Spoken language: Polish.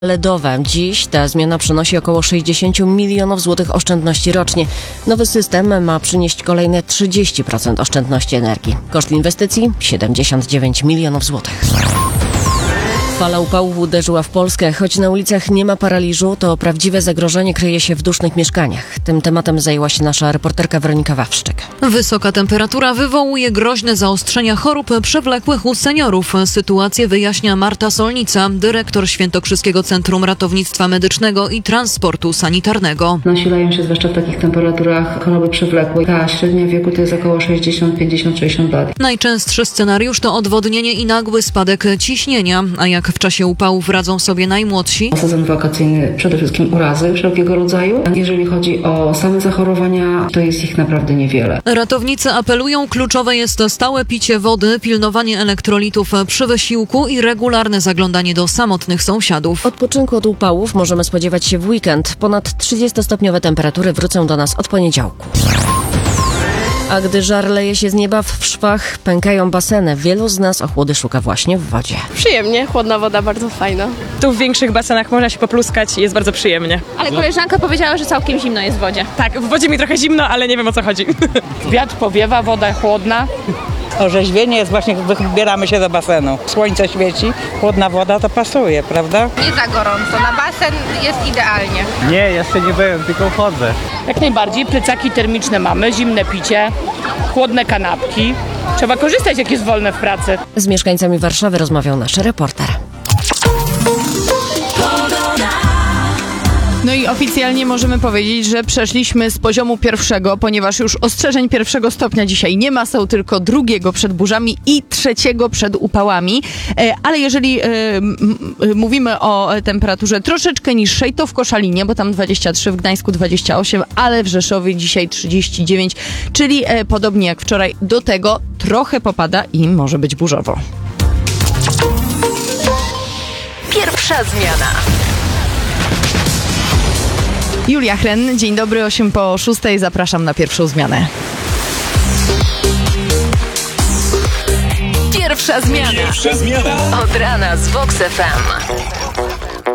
LEDowe. Dziś ta zmiana przynosi około 60 milionów złotych oszczędności rocznie. Nowy system ma przynieść kolejne 30% oszczędności energii. Koszt inwestycji 79 milionów złotych. Fala upałów uderzyła w Polskę. Choć na ulicach nie ma paraliżu, to prawdziwe zagrożenie kryje się w dusznych mieszkaniach. Tym tematem zajęła się nasza reporterka Weronika Wawrzyk. Wysoka temperatura wywołuje groźne zaostrzenia chorób przewlekłych u seniorów. Sytuację wyjaśnia Marta Solnica, dyrektor Świętokrzyskiego Centrum Ratownictwa Medycznego i Transportu Sanitarnego. Nasilają się zwłaszcza w takich temperaturach choroby przewlekłe. Ta średnia wieku to jest około 60, 50, 60 lat. Najczęstszy scenariusz to odwodnienie i nagły spadek ciśnienia, a jak w czasie upałów radzą sobie najmłodsi? Sezon wakacyjny przede wszystkim urazy wszelkiego rodzaju. Jeżeli chodzi o same zachorowania, to jest ich naprawdę niewiele. Ratownicy apelują, kluczowe jest stałe picie wody, pilnowanie elektrolitów przy wysiłku i regularne zaglądanie do samotnych sąsiadów. Odpoczynku od upałów możemy spodziewać się w weekend. Ponad 30-stopniowe temperatury wrócą do nas od poniedziałku. A gdy żar leje się z nieba, w szwach pękają baseny. Wielu z nas ochłody szuka właśnie w wodzie. Przyjemnie, chłodna woda, bardzo fajna. Tu w większych basenach można się popluskać i jest bardzo przyjemnie. Ale koleżanka powiedziała, że całkiem zimno jest w wodzie. Tak, w wodzie mi trochę zimno, ale nie wiem o co chodzi. Wiatr powiewa, woda chłodna. Orzeźwienie jest właśnie, wybieramy się do basenu. Słońce świeci, chłodna woda to pasuje, prawda? Nie za gorąco, na basen jest idealnie. Nie, jeszcze nie byłem, tylko chodzę. Jak najbardziej, plecaki termiczne mamy, zimne picie, chłodne kanapki. Trzeba korzystać, jak jest wolne w pracy. Z mieszkańcami Warszawy rozmawiał nasz reporter. No i oficjalnie możemy powiedzieć, że przeszliśmy z poziomu pierwszego, ponieważ już ostrzeżeń pierwszego stopnia dzisiaj nie ma, są tylko drugiego przed burzami i trzeciego przed upałami. Ale jeżeli mówimy o temperaturze troszeczkę niższej, to w Koszalinie, bo tam 23, w Gdańsku 28, ale w Rzeszowie dzisiaj 39, czyli podobnie jak wczoraj, do tego trochę popada i może być burzowo. Pierwsza zmiana. Julia Chren, dzień dobry, 8:06, zapraszam na pierwszą zmianę. Pierwsza zmiana. Od rana z Vox FM.